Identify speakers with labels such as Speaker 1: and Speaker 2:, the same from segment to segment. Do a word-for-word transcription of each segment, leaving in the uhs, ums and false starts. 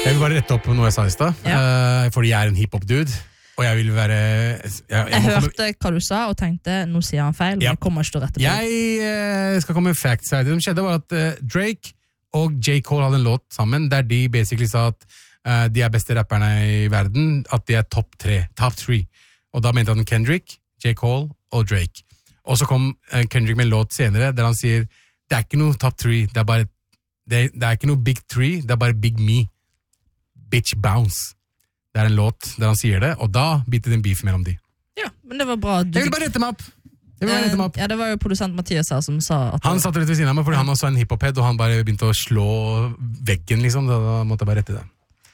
Speaker 1: Jeg vil bare rette opp noe jeg sa i sted,
Speaker 2: Ja.
Speaker 1: uh, fordi jeg er en hiphop-dude, og jeg vil være... Jeg, jeg,
Speaker 2: Jeg
Speaker 1: må komme,
Speaker 2: hørte hva du sa, og tenkte, nå sier han feil, men
Speaker 1: Ja.
Speaker 2: jeg kommer ikke til å rette på det.
Speaker 1: jeg uh, skal komme med facts her. Det som skjedde var at uh, Drake og J. Cole hadde en låt sammen, der de basically sa at uh, de er beste rapperne i verden, at de er topp tre, top three. Og da mente han Kendrick, J. Cole og Drake. Og så kom uh, Kendrick med en låt senere, der han sier, det er ikke noe top three, det er bare, det, det er ikke noe big three, det er bare big me. Bitch Bounce. Det er en låt der han sier det, og da bitte det en beef mellom de.
Speaker 2: Ja, men det var bra. Du,
Speaker 1: Jeg vil bare rette meg opp! Jeg vil bare rette meg opp.
Speaker 2: Ja, det var jo produsent Mathias her som sa at
Speaker 1: Han satt rett ved siden av meg, fordi han også er en hiphop-head, og han bare begynte å slå veggen, liksom. Da måtte jeg bare rette det.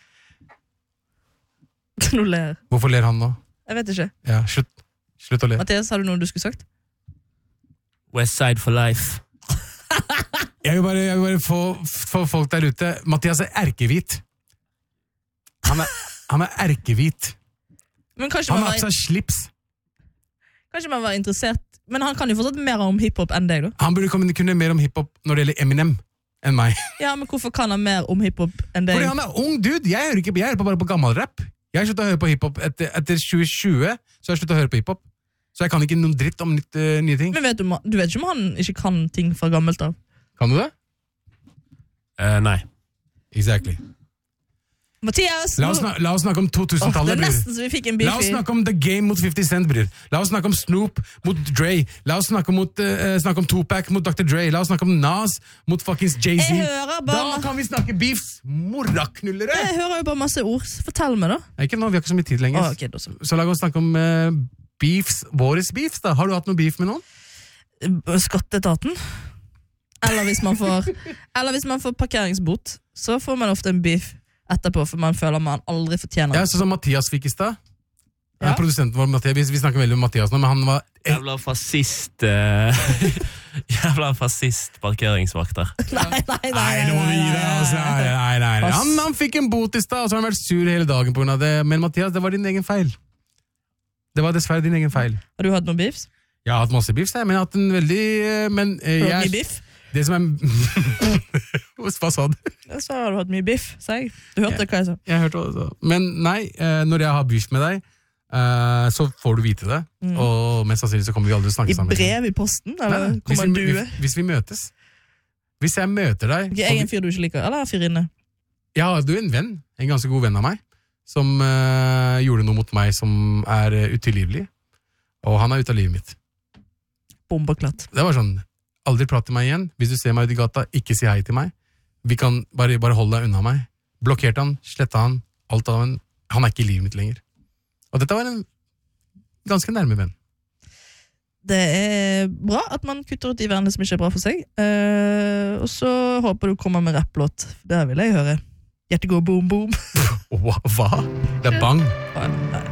Speaker 2: Nå ler.
Speaker 1: Hvorfor ler han nå?
Speaker 2: Jeg vet ikke.
Speaker 1: Ja, slutt. Slutt å le.
Speaker 2: Mathias, har du noe du skulle sagt?
Speaker 3: West Side for life.
Speaker 1: Jeg vil bare, jeg vil bare få, få folk der ute. Mathias er erkehvit. Han er, han er erkehvit.
Speaker 2: Men kanskje
Speaker 1: Han
Speaker 2: man,
Speaker 1: har på
Speaker 2: var,
Speaker 1: seg slips.
Speaker 2: kanskje man var interessert. Men han kan jo fortsatt mer om hiphop enn deg, da.
Speaker 1: Han burde kunne kunne mer om hiphop når det gjelder Eminem enn meg.
Speaker 2: Ja, men hvorfor kan han mer om hiphop enn deg?
Speaker 1: Fordi han er ung dude. Jeg hører ikke, jeg hører på bare på gammel rap. Jeg har sluttet å høre på hiphop etter, etter tjue tjue, så har jeg sluttet å høre på hiphop. Så jeg kan ikke noen dritt om nytt, uh, nye ting.
Speaker 2: Men vet du, du vet ikke om han ikke kan ting fra gammelt av?
Speaker 1: Kan du det?
Speaker 3: Uh, nei.
Speaker 1: Exactly.
Speaker 2: Mathias!
Speaker 1: La oss,
Speaker 2: nå-
Speaker 1: snak, la oss snakke om
Speaker 2: Åh, det
Speaker 1: to-tusen-tallet,
Speaker 2: er
Speaker 1: bror.
Speaker 2: nesten så vi fikk en
Speaker 1: La oss
Speaker 2: beef i.
Speaker 1: snakke om The Game mot fifty Cent, bror. La oss snakke om Snoop mot Dre. La oss snakke, mot, uh, snakke om Tupac mot doktor Dre. La oss snakke om Nas mot fuckings Jay-Z.
Speaker 2: Jeg hører bare-
Speaker 1: Da kan vi snakke beefs. Moraknullere!
Speaker 2: Jeg hører jo bare masse ord. Fortell meg, da.
Speaker 1: Nei, ikke nå, vi har ikke så mye tid lenger.
Speaker 2: Åh, ok, da så.
Speaker 1: Så la oss snakke om uh, beefs. Våres beefs, da. Har du hatt noe beef med noen?
Speaker 2: Skatteetaten. Eller hvis man får Eller hvis man får parkeringsbot, så får man ofte en beef etterpå, for man føler man aldri fortjener
Speaker 1: Ja,
Speaker 2: det.
Speaker 1: sånn som Mathias fikk i stad.
Speaker 2: Ja.
Speaker 1: Ja. Produsenten vår, Mathias, vi, vi snakker veldig om Mathias nå, men han var
Speaker 3: Jævla fascist eh, Jævla fascist parkeringsvakter.
Speaker 2: Nei, nei, nei.
Speaker 1: Nei, nå må vi gi det, altså. Nei, nei, nei, nei. Han, han fikk en bot i stad, og så har han vært sur hele dagen på grunn av det. Men Mathias, det var din egen feil. Det var dessverre din egen feil.
Speaker 2: Har du hatt noen beefs?
Speaker 1: Jeg har hatt masse beefs, jeg, men jeg har hatt en veldig eh, Men eh,
Speaker 2: Har du hatt mye
Speaker 1: jeg,
Speaker 2: beef?
Speaker 1: det som er Hva sa du?
Speaker 2: Ja, så har du hatt mye beef, sa jeg. Du hørte hva jeg sa.
Speaker 1: Jeg hørte hva du sa. Men nei, eh, når jeg har beef med deg, eh, så får du vite det.
Speaker 2: Mm.
Speaker 1: Og mest sannsynlig så kommer vi aldri til å snakke
Speaker 2: I
Speaker 1: sammen.
Speaker 2: brev i posten? Eller
Speaker 1: Nei, hvis,
Speaker 2: kommer
Speaker 1: vi,
Speaker 2: du?
Speaker 1: hvis, hvis vi møtes. Hvis jeg møter deg
Speaker 2: Ok, jeg
Speaker 1: og
Speaker 2: er
Speaker 1: vi-
Speaker 2: en fyr du ikke liker. Eller fyrinne.
Speaker 1: Ja, du er en venn, en ganske god venn av meg, som eh, gjorde noe mot meg som er uh, utilgivelig. Og han er ute av livet mitt.
Speaker 2: Bombeklatt.
Speaker 1: Det var sånn, aldri prat til meg igjen. Hvis du ser meg ute i gata, ikke si hei til meg. Vi kan bare, bare holde deg unna meg. Blokkerte han, sletta han, alt av han. Han er ikke i livet mitt lenger. Og dette var en ganske nærme venn.
Speaker 2: Det er bra at man kutter ut de vennene som ikke er bra for seg. Eh, og så håper du kommer med rapplåt. Det vil jeg høre. Hjertegård boom boom.
Speaker 1: Hva? Hva? Det er bang.
Speaker 2: Ja,